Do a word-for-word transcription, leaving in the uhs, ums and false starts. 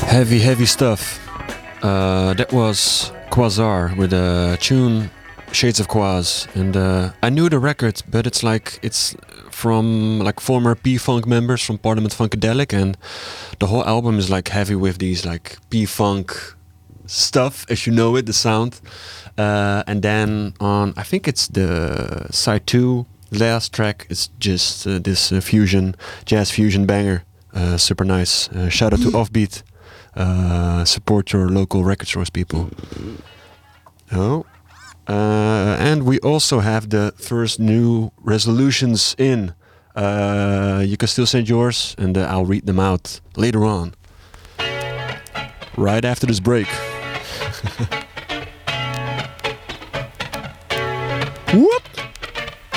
Heavy, heavy stuff. Uh, that was Quasar with a tune Shades of Quaz, and uh, I knew the record, but it's like it's from like former P-Funk members from Parliament Funkadelic, and the whole album is like heavy with these like P-Funk stuff, as you know it, the sound. Uh, and then on, I think it's the side two, last track, it's just uh, this uh, fusion, jazz fusion banger. Uh, super nice. Uh, shout out to Offbeat. Uh, support your local record source, people. Oh. Uh, and we also have the first new resolutions in. Uh, you can still send yours, and uh, I'll read them out later on. Right after this break. Woo!